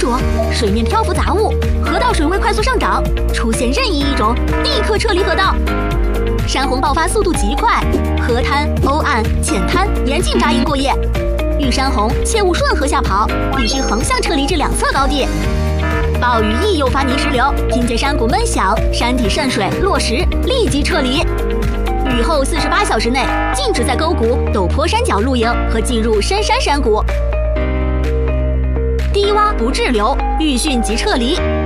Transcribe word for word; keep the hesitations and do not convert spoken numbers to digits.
浊，水面漂浮杂物，河道水位快速上涨，出现任意一种，立刻撤离河道。山洪爆发速度极快，河滩、欧岸、浅滩严禁扎营过夜。遇山洪切勿顺河下跑，必须横向撤离至两侧高地。暴雨易诱发泥石流，听见山谷闷响，山体渗水落石，立即撤离。雨后四十八小时内禁止在沟谷、陡坡山脚露营和进入深山山谷。低洼不滞留，遇汛即撤离。